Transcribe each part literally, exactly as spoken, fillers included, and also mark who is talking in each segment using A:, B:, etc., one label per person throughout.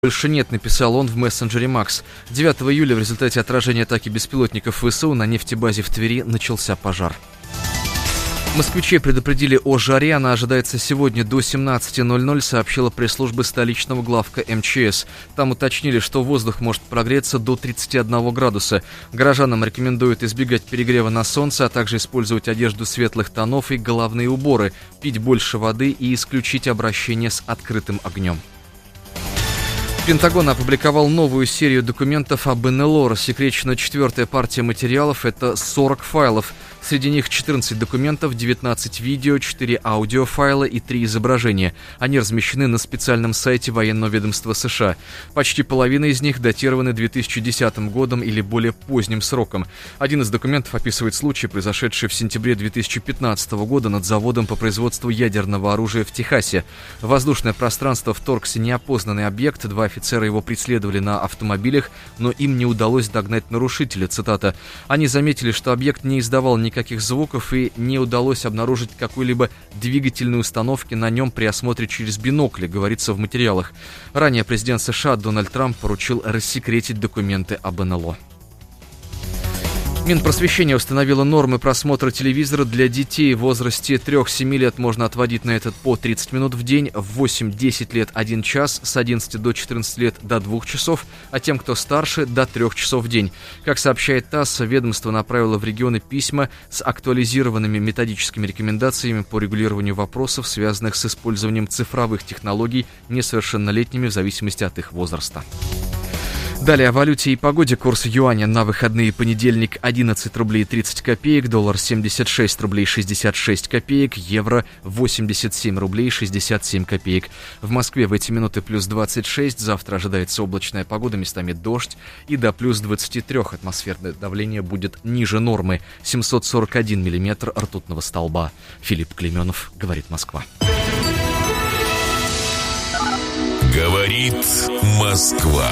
A: больше нет, написал он в мессенджере Макс. девятого июля в результате отражения атаки беспилотников ВСУ на нефтебазе в Твери начался пожар. Москвичей предупредили о жаре. Она ожидается сегодня до семнадцати ноль-ноль, сообщила пресс-служба столичного главка эм че эс. Там уточнили, что воздух может прогреться до тридцати одного градуса. Горожанам рекомендуют избегать перегрева на солнце, а также использовать одежду светлых тонов и головные уборы, пить больше воды и исключить обращение с открытым огнем. Пентагон опубликовал новую серию документов об эн эл о. Рассекречена четвертая партия материалов, это сорок файлов. Среди них четырнадцать документов, девятнадцать видео, четыре аудиофайла и три изображения. Они размещены на специальном сайте военного ведомства США. Почти половина из них датированы две тысячи десятым годом или более поздним сроком. Один из документов описывает случай, произошедший в сентябре две тысячи пятнадцатого года над заводом по производству ядерного оружия в Техасе. В воздушное пространство вторгся неопознанный объект, два офицера его преследовали на автомобилях, но им не удалось догнать нарушителя, цитата. Они заметили, что объект не издавал никаких звуков и не удалось обнаружить какой-либо двигательной установки на нем при осмотре через бинокли, говорится в материалах. Ранее президент США Дональд Трамп поручил рассекретить документы об эн эл о. Минпросвещение установило нормы просмотра телевизора для детей. В возрасте трёх-семи лет можно отводить на это по тридцать минут в день, в восемь-десять лет один час, с одиннадцати до четырнадцати лет до двух часов, а тем, кто старше, до трёх часов в день. Как сообщает ТАСС, ведомство направило в регионы письма с актуализированными методическими рекомендациями по регулированию вопросов, связанных с использованием цифровых технологий несовершеннолетними в зависимости от их возраста. Далее о валюте и погоде. Курс юаня на выходные: понедельник одиннадцать рублей тридцать копеек, доллар семьдесят шесть рублей шестьдесят шесть копеек, евро восемьдесят семь рублей шестьдесят семь копеек. В Москве в эти минуты плюс двадцать шесть, завтра ожидается облачная погода, местами дождь, и до плюс двадцати трёх атмосферное давление будет ниже нормы, семьсот сорок один миллиметр ртутного столба. Филипп Клейменов, говорит Москва.
B: Говорит Москва.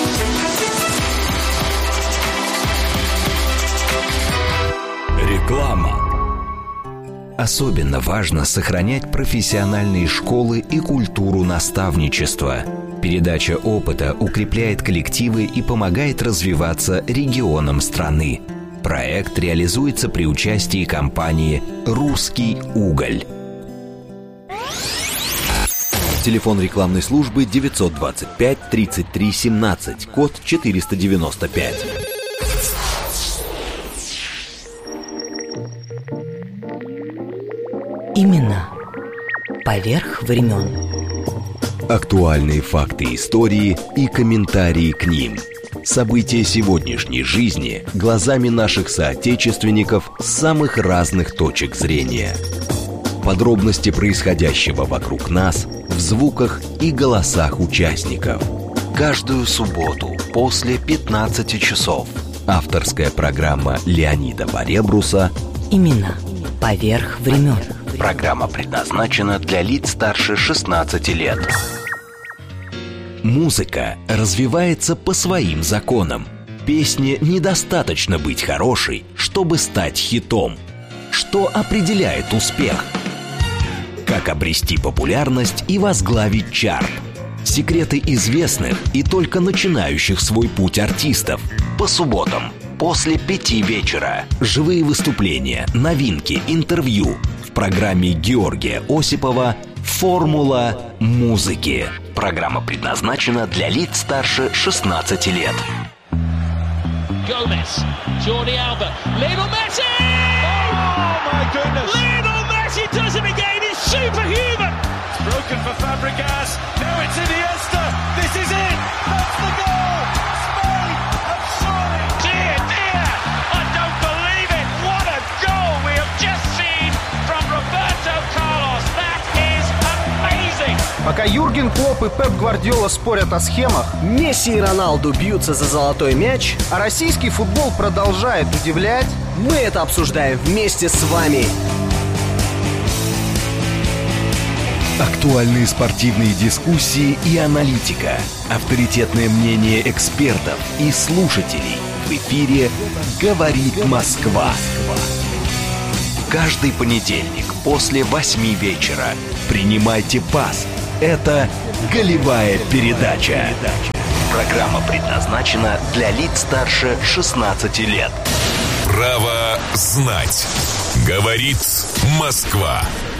B: Реклама.
C: Особенно важно сохранять профессиональные школы и культуру наставничества. Передача опыта укрепляет коллективы и помогает развиваться регионам страны. Проект реализуется при участии компании «Русский уголь». Телефон рекламной службы девятьсот двадцать пять тридцать три семнадцать, код четыреста девяносто пять.
D: Именно поверх времен.
C: Актуальные факты истории и комментарии к ним. События сегодняшней жизни глазами наших соотечественников с самых разных точек зрения. Подробности происходящего вокруг нас в звуках и голосах участников. Каждую субботу после пятнадцати часов. Авторская программа Леонида Баребруса
D: Именно поверх времен.
C: Программа предназначена для лиц старше шестнадцати лет. Музыка развивается по своим законам. Песне недостаточно быть хорошей, чтобы стать хитом. Что определяет успех? Как обрести популярность и возглавить чарт? Секреты известных и только начинающих свой путь артистов. По субботам после пяти вечера. Живые выступления, новинки, интервью. В программе Георгия Осипова «Формула музыки». Программа предназначена для лиц старше шестнадцати лет.
E: Gomez, Jordi Alba, Lionel Messi! Oh my goodness! Lionel Messi does it again! He's superhuman! It's broken for Fabregas. Now it's Iniesta. This is it. That's the goal. Spain have surely. Dear, dear! I don't believe it. What a goal we have just seen from Roberto Carlos. That is amazing.
F: Пока Юрген Клопп и Пеп Гвардиола спорят о схемах,
G: Месси и Роналду бьются за золотой мяч,
F: а российский футбол продолжает удивлять,
G: мы это обсуждаем вместе с вами.
C: Актуальные спортивные дискуссии и аналитика. Авторитетное мнение экспертов и слушателей. В эфире «Говорит Москва». Каждый понедельник после восьми вечера принимайте пас Это «Голевая передача». Программа предназначена для лиц старше шестнадцати лет.
B: Право знать. Говорит Москва.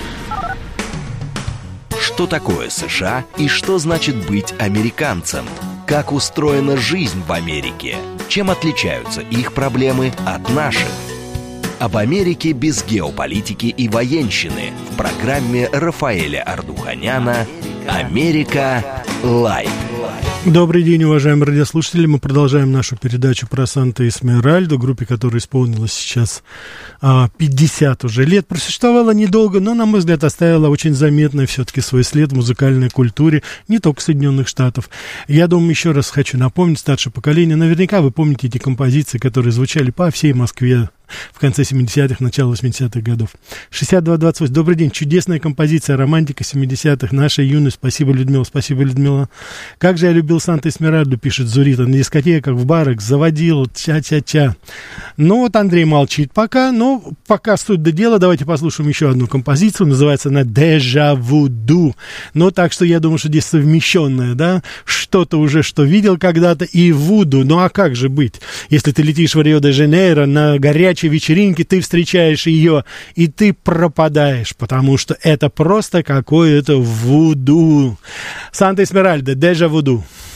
C: Что такое США и что значит быть американцем? Как устроена жизнь в Америке? Чем отличаются их проблемы от наших? Об Америке без геополитики и военщины в программе Рафаэля Ардуханяна «Америка Лайв».
H: Добрый день, уважаемые радиослушатели. Мы продолжаем нашу передачу про Санта-Эсмеральду, группе, которой исполнилось сейчас а, пятьдесят уже лет. Просуществовала недолго, но, на мой взгляд, оставила очень заметный все-таки свой след в музыкальной культуре, не только Соединенных Штатов. Я думаю, еще раз хочу напомнить старшее поколение. Наверняка вы помните эти композиции, которые звучали по всей Москве в конце семидесятых, начало восьмидесятых годов. шестьдесят два двадцать восемь. Добрый день. Чудесная композиция, романтика семидесятых. Наша юность. Спасибо, Людмила. Спасибо, Людмила. Как же я любил Санта-Эсмеральду, пишет Зурита. На дискотеках, в барах заводил. Ча-ча-ча. Ну, вот Андрей молчит пока. Но пока суть до дела. Давайте послушаем еще одну композицию. Называется она «Déjà Vu». Ну, так что я думаю, что здесь совмещенное, да? Что-то уже, что видел когда-то, и вуду. Ну, а как же быть? Если ты летишь в Рио-де-Жанейро на горячей вечеринке, ты встречаешь ее, и ты пропадаешь, потому что это просто какое-то вуду. Санта-Эсмеральда, Déjà Vu.